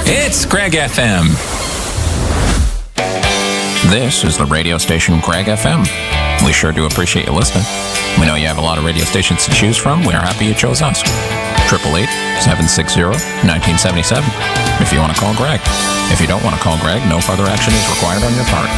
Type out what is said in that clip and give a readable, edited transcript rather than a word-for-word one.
It's Greg FM. This is the radio station Greg FM. We sure do appreciate you listening. We know you have a lot of radio stations to choose from. We are happy you chose us. 888-760-1977 if you want to call Greg. If you don't want to call Greg, no further action is required on your part.